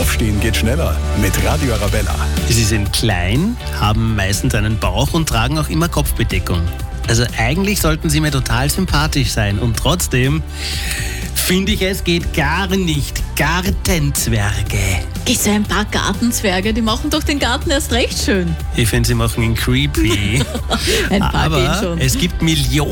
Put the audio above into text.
Aufstehen geht schneller mit Radio Arabella. Sie sind klein, haben meistens einen Bauch und tragen auch immer Kopfbedeckung. Also eigentlich sollten sie mir total sympathisch sein und trotzdem finde ich, es geht gar nicht. Gartenzwerge. So ein paar Gartenzwerge, die machen doch den Garten erst recht schön. Ich finde, sie machen ihn creepy. Ein paar gehen Aber schon. es gibt Millionen